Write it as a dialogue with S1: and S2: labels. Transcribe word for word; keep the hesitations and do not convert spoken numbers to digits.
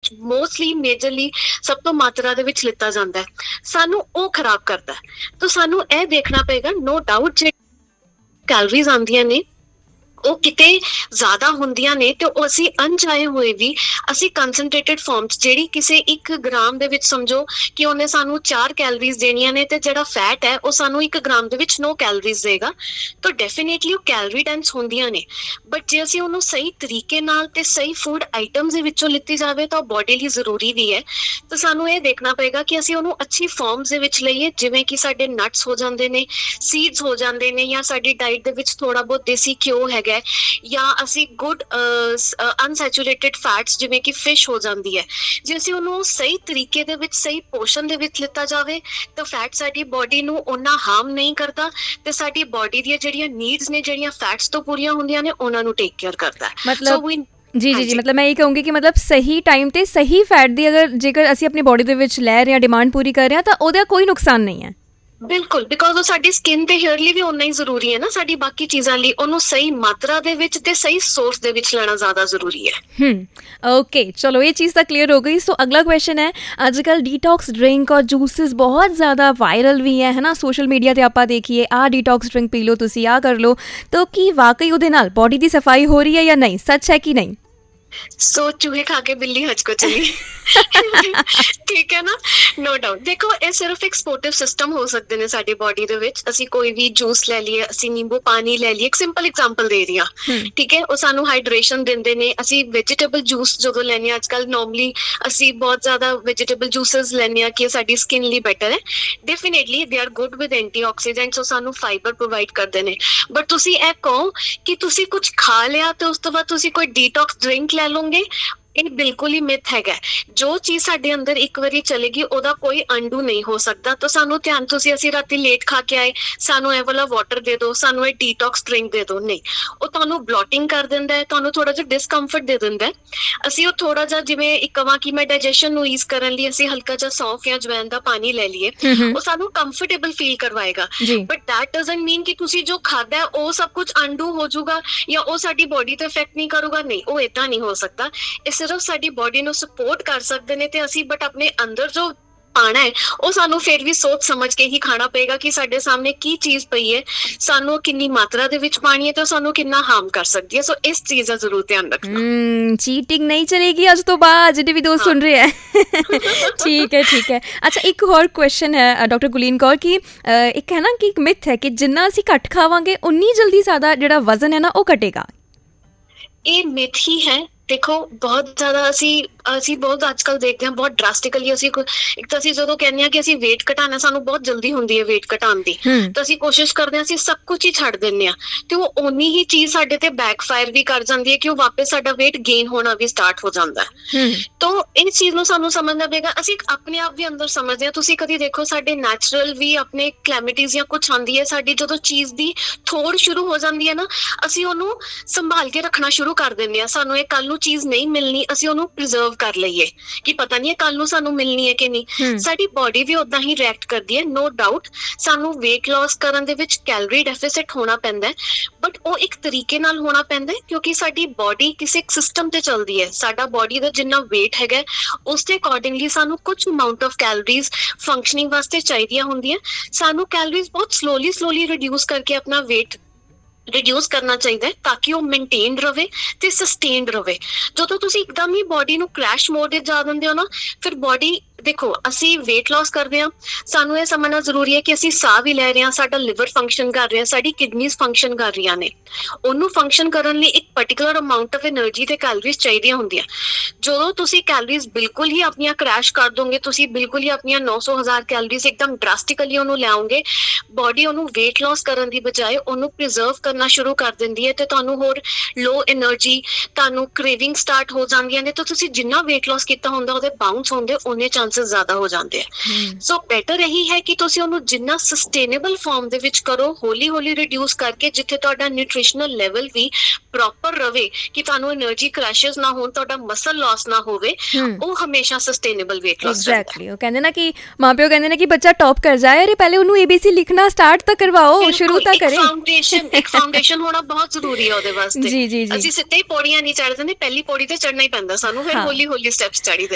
S1: Mostly majorly ਸਭ ਤੋਂ ਮਾਤਰਾ ਦੇ ਵਿੱਚ ਲਿੱਤਾ ਜਾਂਦਾ ਹੈ, ਸਾਨੂੰ ਉਹ ਖਰਾਬ ਕਰਦਾ ਹੈ। ਤਾਂ ਸਾਨੂੰ ਇਹ ਦੇਖਣਾ ਪਏਗਾ, ਨੋ ਡਾਊਟ ਜੇ ਕੈਲਰੀਜ਼ ਆਉਂਦੀਆਂ ਨੇ ਉਹ ਕਿਤੇ ਜ਼ਿਆਦਾ ਹੁੰਦੀਆਂ ਨੇ ਤੇ ਉਹ ਅਸੀਂ ਅਣਚਾਹੇ ਹੋਏ ਵੀ ਅਸੀਂ ਕੰਸਨਟ੍ਰੇਟਡ ਫਾਰਮ 'ਚ, ਜਿਹੜੀ ਕਿਸੇ ਇੱਕ ਗ੍ਰਾਮ ਦੇ ਵਿੱਚ ਸਮਝੋ ਕਿ ਉਹਨੇ ਸਾਨੂੰ ਚਾਰ ਕੈਲਰੀਜ਼ ਦੇਣੀਆਂ ਨੇ ਤੇ ਜਿਹੜਾ ਫੈਟ ਹੈ ਉਹ ਸਾਨੂੰ ਇੱਕ ਗ੍ਰਾਮ ਦੇ ਵਿੱਚ ਨੌ ਕੈਲਰੀਜ਼ ਦੇਗਾ, ਤਾਂ ਡੈਫੀਨੇਟਲੀ ਉਹ ਕੈਲਰੀ ਡੈਂਸ ਹੁੰਦੀਆਂ ਨੇ। ਬਟ ਜੇ ਅਸੀਂ ਉਹਨੂੰ ਸਹੀ ਤਰੀਕੇ ਨਾਲ ਤੇ ਸਹੀ ਫੂਡ ਆਈਟਮਸ ਦੇ ਵਿੱਚੋਂ ਲਿੱਤੀ ਜਾਵੇ ਤਾਂ ਉਹ ਬੋਡੀ ਲਈ ਜ਼ਰੂਰੀ ਵੀ ਹੈ। ਤਾਂ ਸਾਨੂੰ ਇਹ ਦੇਖਣਾ ਪਏਗਾ ਕਿ ਅਸੀਂ ਉਹਨੂੰ ਅੱਛੀ ਫਾਰਮਸ ਦੇ ਵਿੱਚ ਲਈਏ, ਜਿਵੇਂ ਕਿ ਸਾਡੇ ਨਟਸ ਹੋ ਜਾਂਦੇ ਨੇ, ਸੀਡਸ ਹੋ ਜਾਂਦੇ ਨੇ, ਜਾਂ ਸਾਡੀ ਡਾਈਟ ਦੇ ਵਿੱਚ ਥੋੜਾ ਬਹੁਤ ਦੇਸੀ ਘਿਓ ਹੈਗਾ, ਜਾਂ ਅਸੀਂ ਗੁੱਡ ਅਨਸੈਚੂਰੇਟਡ ਫੈਟਸ ਜਿਵੇਂ ਕਿ ਫਿਸ਼ ਹੋ ਜਾਂਦੀ ਹੈ। ਜੇ ਅਸੀਂ ਉਹਨੂੰ ਸਹੀ ਤਰੀਕੇ ਦੇ ਵਿੱਚ ਸਹੀ ਪੋਸ਼ਨ ਦੇ ਵਿੱਚ ਲਿੱਤਾ ਜਾਵੇ ਤਾਂ ਫੈਟ ਸਾਡੀ ਬੋਡੀ ਨੂੰ ਓਨਾ ਹਾਰਮ ਨਹੀਂ ਕਰਦਾ ਤੇ ਸਾਡੀ ਬੋਡੀ ਦੀਆਂ ਜਿਹੜੀਆਂ ਨੀਡਸ ਨੇ, ਜਿਹੜੀਆਂ ਫੈਟਸ ਤੋਂ ਪੂਰੀਆਂ ਹੁੰਦੀਆਂ ਨੇ, ਉਹਨਾਂ ਨੂੰ ਟੇਕ ਕੇਅਰ ਕਰਦਾ ਹੈ।
S2: ਮਤਲਬ ਜੀ ਜੀ ਜੀ ਮਤਲਬ ਮੈਂ ਇਹ ਕਹੂੰਗੀ ਕਿ ਮਤਲਬ ਸਹੀ ਟਾਈਮ ਤੇ ਸਹੀ ਫੈਟ ਦੀ ਅਗਰ ਜੇਕਰ ਅਸੀਂ ਆਪਣੀ ਬੋਡੀ ਦੇ ਵਿੱਚ ਲੈ ਰਹੇ ਹਾਂ, ਡਿਮਾਂਡ ਪੂਰੀ ਕਰ ਰਹੇ ਹਾਂ, ਤਾਂ ਉਹਦਾ ਕੋਈ ਨੁਕਸਾਨ ਨਹੀਂ ਹੈ।
S1: ਬਿਲਕੁਲ, ਬਿਕੋਜ਼ ਉਹ ਸਾਡੀ ਸਕਿਨ ਤੇ ਹੇਅਰ ਲਈ ਵੀ ਓਨਾ ਹੀ ਜ਼ਰੂਰੀ ਹੈ ਨਾ, ਸਾਡੀ ਬਾਕੀ ਚੀਜ਼ਾਂ ਲਈ ਉਹਨੂੰ ਸਹੀ ਮਾਤਰਾ ਦੇ ਵਿੱਚ ਤੇ ਸਹੀ ਸੋਰਸ ਦੇ ਵਿੱਚ ਲੈਣਾ ਜ਼ਿਆਦਾ ਜ਼ਰੂਰੀ ਹੈ। ਹਮ
S2: ਓਕੇ, ਚਲੋ ਇਹ ਚੀਜ਼ ਤਾਂ ਕਲੀਅਰ ਹੋ ਗਈ। ਸੋ ਅਗਲਾ ਕੁਐਸਚਨ ਹੈ, ਅੱਜ ਕੱਲ੍ਹ ਡੀਟੌਕਸ ਡਰਿੰਕ ਔਰ ਜੂਸਿਸ ਬਹੁਤ ਜ਼ਿਆਦਾ ਵਾਇਰਲ ਵੀ ਹੈ ਹੈ ਨਾ, ਸੋਸ਼ਲ ਮੀਡੀਆ 'ਤੇ ਆਪਾਂ ਦੇਖੀਏ ਆਹ ਡੀਟੌਕਸ ਡਰਿੰਕ ਪੀ ਲਓ ਤੁਸੀਂ, ਆਹ ਕਰ ਲਓ, ਤਾਂ ਕੀ ਵਾਕਈ ਉਹਦੇ ਨਾਲ ਬੋਡੀ ਦੀ ਸਫਾਈ ਹੋ ਰਹੀ ਹੈ ਜਾਂ ਨਹੀਂ, ਸੱਚ ਹੈ ਕਿ ਨਹੀਂ?
S1: ਸੋ ਚੂਹੇ ਖਾ ਕੇ ਬਿੱਲੀ ਹੱਜ ਕੋ ਚਲੀ ਠੀਕ ਹੈ ਨਾ, ਨੋ ਡਾਊਟ। ਦੇਖੋ ਇਹ ਸਿਰਫ ਇੱਕ ਸਪੋਰਟਿਵ ਸਿਸਟਮ ਹੋ ਸਕਦੇ ਨੇ ਸਾਡੀ ਬੋਡੀ ਦੇ ਵਿੱਚ। ਅਸੀਂ ਕੋਈ ਵੀ ਜੂਸ ਲੈ ਲਈਏ, ਅਸੀਂ ਨਿੰਬੂ ਪਾਣੀ ਲੈ ਲਈਏ, ਇੱਕ ਸਿੰਪਲ ਐਗਜ਼ਾਮਪਲ ਦੇ ਰਹੀ ਹਾਂ, ਠੀਕ ਹੈ, ਉਹ ਸਾਨੂੰ ਹਾਈਡਰੇਸ਼ਨ ਦਿੰਦੇ ਨੇ। ਅਸੀਂ ਵੈਜੀਟੇਬਲ ਜੂਸ ਜਦੋਂ ਲੈਂਦੇ ਹਾਂ, ਅੱਜ ਕੱਲ੍ਹ ਨੋਰਮਲੀ ਅਸੀਂ ਬਹੁਤ ਜ਼ਿਆਦਾ ਵੈਜੀਟੇਬਲ ਜੂਸਿਸ ਲੈਂਦੇ ਹਾਂ ਕਿ ਸਾਡੀ ਸਕਿਨ ਲਈ ਬੈਟਰ ਹੈ। Definitely they are good with anti antioxidants, ਉਹ ਸਾਨੂੰ ਫਾਈਬਰ ਪ੍ਰੋਵਾਈਡ ਕਰਦੇ ਨੇ। ਬਟ ਤੁਸੀਂ ਇਹ ਕਹੋ ਕਿ ਤੁਸੀਂ ਕੁਛ ਖਾ ਲਿਆ ਤੇ ਉਸ ਤੋਂ ਬਾਅਦ ਤੁਸੀਂ ਕੋਈ ਡੀਟੌਕਸ ਡਰਿੰਕ ਲੈ ਲਓਗੇ, ਇਹ ਬਿਲਕੁਲ ਹੀ ਮਿਥ ਹੈਗਾ। ਜੋ ਚੀਜ਼ ਸਾਡੇ ਅੰਦਰ ਇੱਕ ਵਾਰੀ ਚਲੇਗੀ ਉਹਦਾ ਕੋਈ ਅੰਡੂ ਨਹੀਂ ਹੋ ਸਕਦਾ। ਤਾਂ ਸਾਨੂੰ ਧਿਆਨ, ਤੁਸੀਂ ਅਸੀਂ ਰਾਤੀ ਲੇਟ ਖਾ ਕੇ ਆਏ, ਸਾਨੂੰ ਇਹ ਵਾਲਾ ਵਾਟਰ ਦੇ ਦਿਓ, ਸਾਨੂੰ ਇਹ ਡੀਟੌਕਸ ਡਰਿੰਕ ਦੇ ਦਿਓ, ਨਹੀਂ, ਉਹ ਤੁਹਾਨੂੰ ਬਲੋਟਿੰਗ ਕਰ ਦਿੰਦਾ ਹੈ, ਤੁਹਾਨੂੰ ਥੋੜਾ ਜਿਹਾ ਡਿਸਕੰਫਰਟ ਦੇ ਦਿੰਦਾ ਹੈ। ਅਸੀਂ ਉਹ ਥੋੜਾ ਜਿਹਾ, ਜਿਵੇਂ ਇੱਕ ਕਹਾਂ ਕਿ ਮੈਂ ਡਾਈਜੈਸ਼ਨ ਨੂੰ ਈਜ਼ ਕਰਨ ਲਈ ਅਸੀਂ ਹਲਕਾ ਜਿਹਾ ਸੌਂਫ ਜਾਂ ਜਵੈਨ ਦਾ ਪਾਣੀ ਲੈ ਲਈਏ, ਉਹ ਸਾਨੂੰ comfortable feel ਕਰਵਾਏਗਾ। But that doesn't ਮੀਨ ਕਿ ਤੁਸੀਂ ਜੋ ਖਾਧਾ ਉਹ ਸਭ ਕੁਝ ਅੰਡੂ ਹੋ ਜਾਊਗਾ ਜਾਂ ਉਹ ਸਾਡੀ ਬੋਡੀ ਤੇ ਇਫੈਕਟ ਨਹੀਂ ਕਰੂਗਾ, ਨਹੀਂ, ਉਹ ਏਦਾਂ ਨਹੀਂ ਹੋ ਸਕਦਾ। ਸਿਰਫ ਸਾਡੀ ਬੋਡੀ ਨੂੰ ਸਪੋਰਟ ਕਰ ਸਕਦੇ ਨੇ ਤੇ ਅਸੀਂ, ਬਟ ਆਪਣੇ ਅੰਦਰ ਜੋ ਪਾਣਾ ਹੈ ਉਹ ਸਾਨੂੰ ਫਿਰ ਵੀ ਸੋਚ ਸਮਝ ਕੇ ਹੀ ਖਾਣਾ ਪਏਗਾ ਕਿ ਸਾਡੇ ਸਾਹਮਣੇ ਕੀ ਚੀਜ਼ ਪਈ ਹੈ, ਸਾਨੂੰ ਕਿੰਨੀ ਮਾਤਰਾ ਦੇ ਵਿੱਚ ਪਾਣੀ ਹੈ ਤੇ ਸਾਨੂੰ ਕਿੰਨਾ ਹਾਰਮ ਕਰ ਸਕਦੀ ਹੈ। ਸੋ ਇਸ ਚੀਜ਼ ਦਾ ਜ਼ਰੂਰ ਧਿਆਨ ਰੱਖਣਾ।
S2: ਚੀਟਿੰਗ ਨਹੀਂ ਚਲੇਗੀ ਅੱਜ ਤੋਂ ਬਾਅਦ, ਜਿਹੜੇ ਵੀ ਦੋਸਤ ਸੁਣ ਰਹੇ ਹੈ। ਠੀਕ ਹੈ ਠੀਕ ਹੈ। ਅੱਛਾ, ਇੱਕ ਹੋਰ ਕੁਐਸਚਨ ਹੈ ਡਾਕਟਰ ਗੁਲੀਨ ਕੌਰ, ਕਿ ਇੱਕ ਹੈ ਨਾ ਕਿ ਇੱਕ ਮਿਥ ਹੈ ਕਿ ਜਿੰਨਾ ਅਸੀਂ ਘੱਟ ਖਾਵਾਂਗੇ ਉਨੀ ਜਲਦੀ ਸਾਡਾ ਜਿਹੜਾ ਵਜ਼ਨ ਹੈ ਨਾ ਉਹ ਘਟੇਗਾ।
S1: ਇਹ ਮਿਥ ਹੀ ਹੈ। ਦੇਖੋ ਬਹੁਤ ਜ਼ਿਆਦਾ ਅਸੀਂ ਅਸੀਂ ਬਹੁਤ ਅੱਜ ਕੱਲ੍ਹ ਦੇਖਦੇ ਹਾਂ, ਬਹੁਤ ਡਰਾਸਟਿਕਲੀ ਅਸੀਂ, ਇੱਕ ਤਾਂ ਅਸੀਂ ਜਦੋਂ ਕਹਿੰਦੇ ਹਾਂ ਕਿ ਅਸੀਂ ਵੇਟ ਘਟਾਉਣਾ, ਸਾਨੂੰ ਬਹੁਤ ਜਲਦੀ ਹੁੰਦੀ ਹੈ ਵੇਟ ਘਟਾਉਣ ਦੀ, ਤਾਂ ਅਸੀਂ ਕੋਸ਼ਿਸ਼ ਕਰਦੇ ਹਾਂ ਅਸੀਂ ਸਭ ਕੁਛ ਹੀ ਛੱਡ ਦਿੰਦੇ ਹਾਂ ਤੇ ਉਹ ਓਨੀ ਹੀ ਚੀਜ਼ ਸਾਡੇ ਤੇ ਬੈਕਫਾਇਰ ਵੀ ਕਰ ਜਾਂਦੀ ਹੈ ਕਿ ਉਹ ਵਾਪਸ ਸਾਡਾ ਵੇਟ ਗੇਨ ਹੋਣਾ ਵੀ ਸਟਾਰਟ ਹੋ ਜਾਂਦਾ ਹੈ। ਤਾਂ ਇਸ ਚੀਜ਼ ਨੂੰ ਸਾਨੂੰ ਸਮਝਣਾ ਪਏਗਾ। ਅਸੀਂ ਆਪਣੇ ਆਪ ਵੀ ਅੰਦਰ ਸਮਝਦੇ ਹਾਂ। ਤੁਸੀਂ ਕਦੀ ਦੇਖੋ ਸਾਡੇ ਨੈਚੁਰਲ ਵੀ ਆਪਣੇ ਕਲੈਮਿਟੀਜ਼ ਜਾਂ ਕੁਛ ਆਉਂਦੀ ਹੈ, ਸਾਡੀ ਜਦੋਂ ਚੀਜ਼ ਦੀ ਥੋੜ ਸ਼ੁਰੂ ਹੋ ਜਾਂਦੀ ਹੈ ਨਾ, ਅਸੀਂ ਉਹਨੂੰ ਸੰਭਾਲ ਕੇ ਰੱਖਣਾ ਸ਼ੁਰੂ ਕਰ ਦਿੰਦੇ ਹਾਂ। ਸਾਨੂੰ ਇਹ ਕੱਲ ਨੂੰ ਚੀਜ਼ ਨਹੀਂ ਮਿਲਣੀ, ਅਸੀਂ ਉਹਨੂੰ ਪ੍ਰੀਜ਼ਰਵ ਕਰ ਲਈਏ ਕਿ ਪਤਾ ਨਹੀਂ ਹੈ ਕੱਲ ਨੂੰ ਸਾਨੂੰ ਮਿਲਣੀ ਹੈ ਕਿ ਨਹੀਂ। ਸਾਡੀ ਬੋਡੀ ਵੀ ਓਦਾਂ ਹੀ ਰਿਐਕਟ ਕਰਦੀ ਹੈ। ਨੋ ਡਾਊਟ ਸਾਨੂੰ ਵੇਟ ਲਾਸ ਕਰਨ ਦੇ ਵਿੱਚ ਕੈਲਰੀ ਡੈਫਿਸਿਟ ਹੋਣਾ ਪੈਂਦਾ ਹੈ, ਬਟ ਉਹ ਇੱਕ ਤਰੀਕੇ ਨਾਲ ਹੋਣਾ ਪੈਂਦਾ ਹੈ ਕਿਉਂਕਿ ਸਾਡੀ ਬੋਡੀ ਕਿਸੇ ਇੱਕ ਸਿਸਟਮ ਤੇ ਚੱਲਦੀ ਹੈ। ਸਾਡਾ ਬੋਡੀ ਦਾ ਜਿੰਨਾ ਵੇਟ ਹੈਗਾ ਉਸ ਦੇ ਅਕੋਰਡਿੰਗਲੀ ਸਾਨੂੰ ਕੁਝ ਅਮਾਊਂਟ ਆਫ ਕੈਲਰੀਜ਼ ਫੰਕਸ਼ਨਿੰਗ ਵਾਸਤੇ ਚਾਹੀਦੀਆਂ ਹੁੰਦੀਆਂ। ਸਾਨੂੰ ਕੈਲਰੀਜ਼ ਬਹੁਤ ਸਲੋਲੀ ਸਲੋਲੀ ਰਿਡਿਊਸ ਕਰਕੇ ਆਪਣਾ ਵੇਟ ਰਿਡਿਊਸ ਕਰਨਾ ਚਾਹੀਦਾ ਹੈ ਤਾਂ ਕਿ ਉਹ ਮੇਨਟੇਨਡ ਰਵੇ ਤੇ ਸਸਟੇਨਡ ਰਵੇ। ਜਦੋਂ ਤੁਸੀਂ ਇੱਕਦਮ ਹੀ ਬੋਡੀ ਨੂੰ ਕ੍ਰੈਸ਼ ਮੋਡ ਵਿੱਚ ਜਾ ਦਿੰਦੇ ਹੋ ਨਾ, ਫਿਰ ਬੋਡੀ, ਦੇਖੋ ਅਸੀਂ ਵੇਟ ਲਾਸ ਕਰਦੇ ਹਾਂ, ਸਾਨੂੰ ਇਹ ਸਮਝਣਾ ਜ਼ਰੂਰੀ ਹੈ ਕਿ ਅਸੀਂ ਸਾਹ ਵੀ ਲੈ ਰਹੇ ਹਾਂ, ਸਾਡਾ ਲਿਵਰ ਫੰਕਸ਼ਨ ਕਰ ਰਿਹਾ, ਸਾਡੀ ਕਿਡਨੀਜ਼ ਫੰਕਸ਼ਨ ਕਰ ਰਹੀਆਂ ਨੇ। ਉਹਨੂੰ ਫੰਕਸ਼ਨ ਕਰਨ ਲਈ ਇੱਕ ਪਰਟੀਕੁਲਰ ਅਮਾਊਂਟ ਆਫ ਐਨਰਜੀ ਤੇ ਕੈਲਰੀਜ਼ ਚਾਹੀਦੀਆਂ ਹੁੰਦੀਆਂ। ਜਦੋਂ ਤੁਸੀਂ ਕੈਲਰੀਜ਼ ਬਿਲਕੁਲ ਹੀ ਆਪਣੀਆਂ ਕ੍ਰੈਸ਼ ਕਰ ਦੋਗੇ, ਤੁਸੀਂ ਬਿਲਕੁਲ ਹੀ ਆਪਣੀਆਂ ਨੌ ਸੌ ਹਜ਼ਾਰ ਕੈਲਰੀਜ਼ ਇੱਕਦਮ ਡਰਾਸਟਿਕਲੀ ਉਹਨੂੰ ਲਿਆਓਗੇ, ਬੋਡੀ ਉਹਨੂੰ ਵੇਟ ਲਾਸ ਕਰਨ ਦੀ ਬਜਾਏ ਉਹਨੂੰ ਪ੍ਰੀਜ਼ਰਵ ਕਰਨਾ ਸ਼ੁਰੂ ਕਰ ਦਿੰਦੀ ਹੈ ਤੇ ਤੁਹਾਨੂੰ ਹੋਰ ਲੋ ਐਨਰਜੀ, ਤੁਹਾਨੂੰ ਕ੍ਰੇਵਿੰਗ ਸਟਾਰਟ ਹੋ ਜਾਂਦੀਆਂ ਨੇ। ਤਾਂ ਤੁਸੀਂ ਜਿੰਨਾ ਵੇਟ ਲਾਸ ਕੀਤਾ ਹੁੰਦਾ ਉਹਦੇ ਬਾਉਂਸ ਹੁੰਦੇ ਉਹਨੇ ਚਾਂਸਸ ਜ਼ਿਆਦਾ ਹੋ ਜਾਂਦੇ ਆ। ਸੋ ਬੈਟਰ ਇਹੀ ਹੈ ਕਿ ਤੁਸੀਂ ਉਹਨੂੰ ਜਿੰਨਾ ਸਸਟੇਨੇਬਲ ਫਾਰਮ ਦੇ ਵਿੱਚ ਕਰੋ, ਹੌਲੀ ਹੌਲੀ ਰਿਡਿਊਸ ਕਰਕੇ, ਜਿੱਥੇ ਤੁਹਾਡਾ ਨਿਊਟ੍ਰੀਸ਼ਨਲ ਲੈਵਲ ਵੀ ਪ੍ਰੋਪਰ ਰਵੇ ਕਿ ਤੁਹਾਨੂੰ ਐਨਰਜੀ ਕ੍ਰੈਸ਼ਸ ਨਾ ਹੋਣ, ਤੁਹਾਡਾ ਮਸਲ ਲਾਸ ਨਾ ਹੋਵੇ, ਉਹ ਹਮੇਸ਼ਾ ਸਸਟੇਨੇਬਲ ਵੇਟ ਲਾਸ ਰਹਿੰਦਾ ਹੈ।
S2: ਐਗਜ਼ੈਕਟਲੀ, ਉਹ ਕਹਿੰਦੇ ਨਾ ਕਿ ਮਾਂ ਪਿਓ ਕਹਿੰਦੇ ਨੇ ਕਿ ਬੱਚਾ ਟੌਪ ਕਰ ਜਾਏ, ਅਰੇ ਪਹਿਲੇ ਉਹਨੂੰ ਏਬੀਸੀ ਲਿਖਣਾ ਸਟਾਰਟ ਤਾਂ ਕਰਵਾਓ, ਸ਼ੁਰੂ ਤਾਂ ਕਰੇ।
S1: ਫਾਊਂਡੇਸ਼ਨ ਇੱਕ ਫਾਊਂਡੇਸ਼ਨ ਹੋਣਾ ਬਹੁਤ ਜ਼ਰੂਰੀ ਹੈ ਉਹਦੇ ਵਾਸਤੇ।
S2: ਜੀ ਜੀ ਜੀ,
S1: ਅਸੀਂ ਸਿੱਧੇ ਹੀ ਪੌੜੀਆਂ ਨਹੀਂ ਚੜ੍ਹਦੇ, ਪਹਿਲੀ ਪੌੜੀ ਤੇ ਚੜ੍ਹਨਾ ਹੀ ਪੈਂਦਾ ਸਾਨੂੰ, ਫਿਰ ਹੌਲੀ ਹੌਲੀ ਸਟੈਪਸ ਚੜ੍ਹੀ ਦੇ।